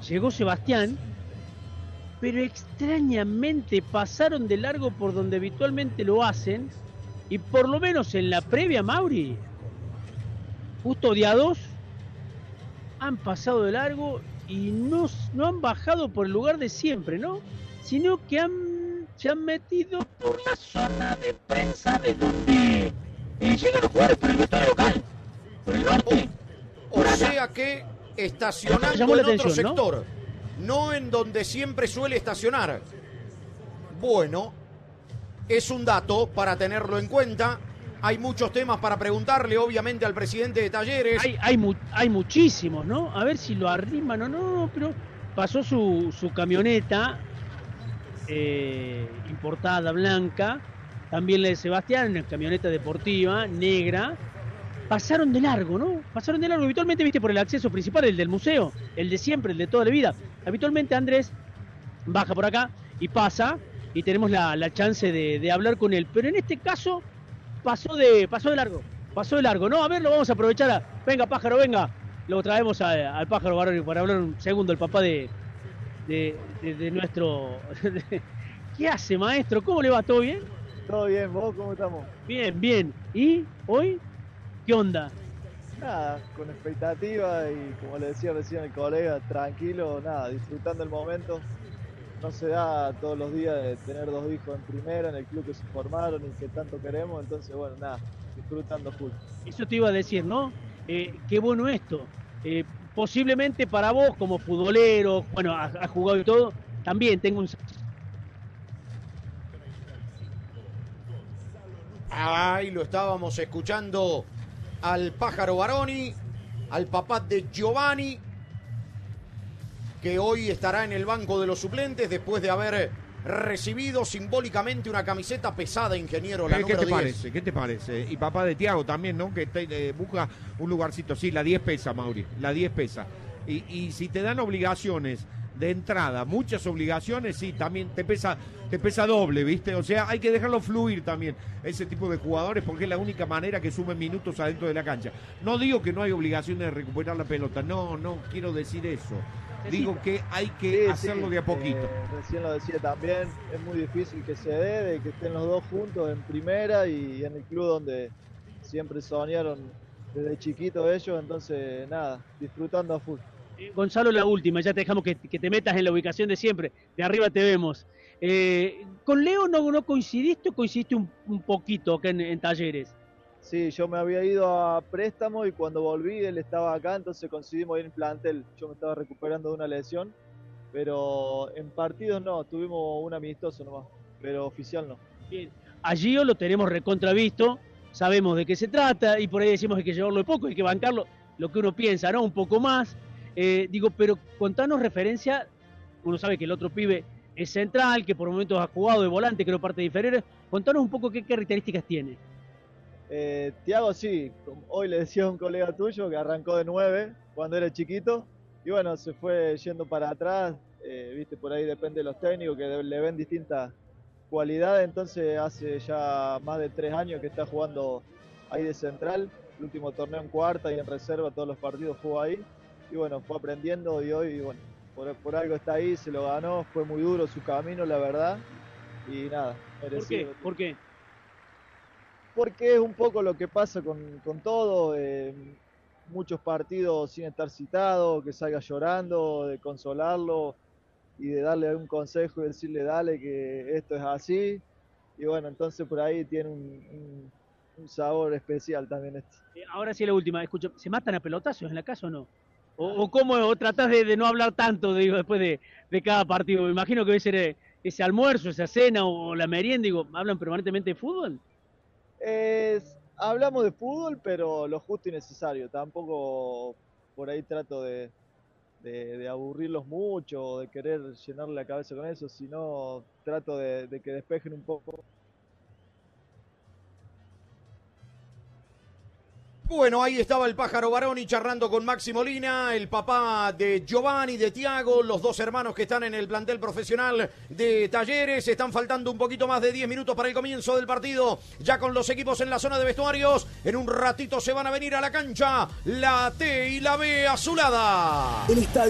llegó Sebastián, pero extrañamente pasaron de largo por donde habitualmente lo hacen, y por lo menos en la previa, Mauri, justo día 2, han pasado de largo y no han bajado por el lugar de siempre, ¿no? Sino que se han metido por la zona de prensa de donde llegan los jugadores, por el vestuario local, por el norte. O sea que estacionando en otro sector, ¿no? En donde siempre suele estacionar. Bueno, es un dato para tenerlo en cuenta. Hay muchos temas para preguntarle, obviamente, al presidente de Talleres. Hay muchísimos, ¿no? A ver si lo arriman o no, pero pasó su camioneta importada, blanca, también la de Sebastián, una camioneta deportiva, negra. Pasaron de largo, ¿no? Pasaron de largo. Habitualmente, viste, por el acceso principal, el del museo, el de siempre, el de toda la vida. Habitualmente Andrés baja por acá y pasa, y tenemos la chance de hablar con él. Pero en este caso pasó de largo, ¿no? A ver, lo vamos a aprovechar. Venga, Pájaro, venga. Lo traemos al Pájaro Baroni para hablar un segundo, el papá de nuestro... ¿Qué hace, maestro? ¿Cómo le va? ¿Todo bien? Todo bien, ¿vos cómo estamos? Bien, bien. ¿Y hoy? ¿Qué onda? Nada, con expectativa y como le decía recién el colega, tranquilo, nada, disfrutando el momento. No se da todos los días de tener 2 hijos en primera, en el club que se formaron y que tanto queremos, entonces bueno, nada, disfrutando full. Eso te iba a decir, ¿no? Qué bueno esto. Posiblemente para vos como futbolero, bueno, has jugado y todo, también tengo un... Ahí lo estábamos escuchando al Pájaro Baroni, al papá de Giovanni, que hoy estará en el banco de los suplentes después de haber recibido simbólicamente una camiseta pesada, ingeniero, la número 10. ¿Qué te parece? Y papá de Tiago también, ¿no? Que busca un lugarcito. Sí, la 10 pesa, Mauri, la 10 pesa. Y si te dan obligaciones de entrada, muchas obligaciones, sí, también te pesa doble, ¿viste? O sea, hay que dejarlo fluir también, ese tipo de jugadores, porque es la única manera que sumen minutos adentro de la cancha. No digo que no hay obligación de recuperar la pelota, no quiero decir eso. Digo que hay que hacerlo de a poquito. Recién lo decía también, es muy difícil que se dé, de que estén los dos juntos en primera y en el club donde siempre soñaron desde chiquitos ellos, entonces nada, disfrutando a full. Gonzalo, la última, ya te dejamos que te metas en la ubicación de siempre, de arriba te vemos. ¿Con Leo no coincidiste o coincidiste un poquito acá en Talleres? Sí, yo me había ido a préstamo y cuando volví él estaba acá, entonces coincidimos ahí en el plantel. Yo me estaba recuperando de una lesión, pero en partidos no, tuvimos un amistoso nomás, pero oficial no. Bien, a Gio lo tenemos recontravisto, sabemos de qué se trata y por ahí decimos que hay que llevarlo de poco, hay que bancarlo, lo que uno piensa, ¿no? Un poco más. Pero contanos referencia, uno sabe que el otro pibe es central, que por momentos ha jugado de volante, creo parte de inferiores. Contanos un poco qué características tiene. Tiago sí, hoy le decía a un colega tuyo que arrancó de 9 cuando era chiquito y bueno, se fue yendo para atrás, viste, por ahí depende de los técnicos que le ven distintas cualidades, entonces hace ya más de 3 años que está jugando ahí de central, el último torneo en cuarta y en reserva todos los partidos jugó ahí y bueno, fue aprendiendo y hoy, bueno, por algo está ahí, se lo ganó, fue muy duro su camino, la verdad, y nada, merecido. ¿Por qué? Porque es un poco lo que pasa con todo, muchos partidos sin estar citado, que salga llorando, de consolarlo y de darle algún consejo y decirle dale que esto es así, y bueno, entonces por ahí tiene un sabor especial también esto. Ahora sí la última, escucho, ¿se matan a pelotazos en la casa o no? ¿O cómo tratás de no hablar tanto después de cada partido? Me imagino que debe ser ese almuerzo, esa cena o la merienda, ¿hablan permanentemente de fútbol? Hablamos de fútbol, pero lo justo y necesario. Tampoco por ahí trato de aburrirlos mucho o de querer llenarle la cabeza con eso, sino trato de que despejen un poco. Bueno, ahí estaba el Pájaro Baroni charlando con Maxi Molina, el papá de Giovanni, de Tiago, los dos hermanos que están en el plantel profesional de Talleres. Están faltando un poquito más de 10 minutos para el comienzo del partido, ya con los equipos en la zona de vestuarios. En un ratito se van a venir a la cancha la T y la B azulada.